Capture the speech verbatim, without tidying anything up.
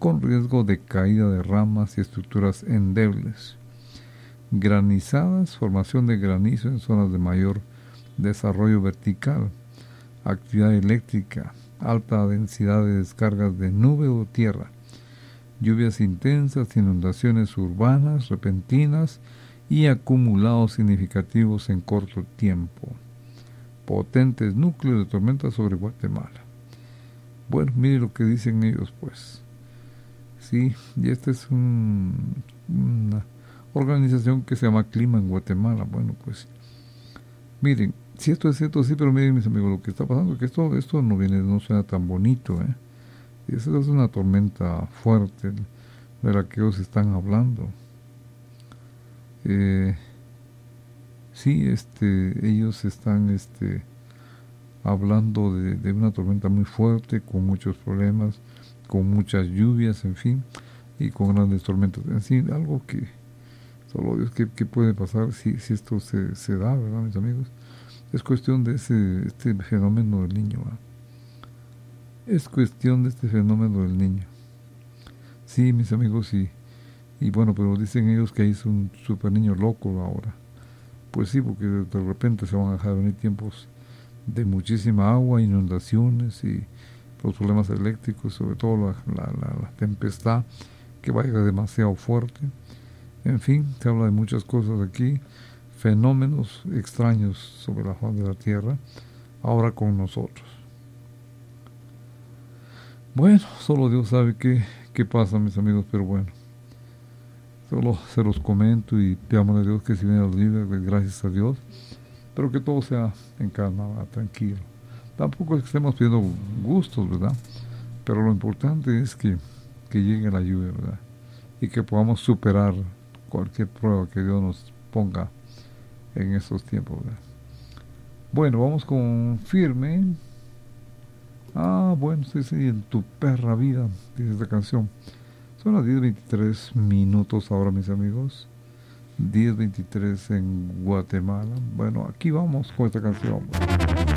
con riesgo de caída de ramas y estructuras endebles. Granizadas, formación de granizo en zonas de mayor desarrollo vertical, actividad eléctrica, alta densidad de descargas de nube o tierra, lluvias intensas, inundaciones urbanas, repentinas y acumulados significativos en corto tiempo. Potentes núcleos de tormentas sobre Guatemala. Bueno, mire lo que dicen ellos, pues. Sí, y esta es un, una organización que se llama Clima en Guatemala. Bueno, pues, miren, si esto es cierto, sí, pero miren, mis amigos, lo que está pasando es que esto, esto no viene, no suena tan bonito, ¿eh? Esa es una tormenta fuerte de la que ellos están hablando. Eh, sí, este, ellos están, este, hablando de, de una tormenta muy fuerte, con muchos problemas, con muchas lluvias, en fin, y con grandes tormentas. En fin, algo que solo Dios, ¿qué, qué puede pasar si, si esto se, se da, verdad, mis amigos? Es cuestión de ese este fenómeno del niño, ¿verdad? Es cuestión de este fenómeno del niño. Sí, mis amigos, y, y bueno, pero dicen ellos que es un super niño loco ahora. Pues sí, porque de repente se van a dejar venir tiempos de muchísima agua, inundaciones y los problemas eléctricos, sobre todo la, la, la, la tempestad que va a llegar demasiado fuerte. En fin, se habla de muchas cosas aquí, fenómenos extraños sobre la faz de la Tierra, ahora con nosotros. Bueno, solo Dios sabe qué, qué pasa, mis amigos, pero bueno, solo se los comento y pidámosle a Dios que si viene a los libres, gracias a Dios, pero que todo sea en calma, tranquilo. Tampoco es que estemos pidiendo gustos, ¿verdad? Pero lo importante es que, que llegue la lluvia, ¿verdad? Y que podamos superar cualquier prueba que Dios nos ponga en estos tiempos, ¿verdad? Bueno, vamos con Firme. Ah, bueno, sí, sí, en tu perra vida, dice esta canción. Son las diez veintitrés minutos ahora, mis amigos. diez veintitrés en Guatemala. Bueno, aquí vamos con esta canción.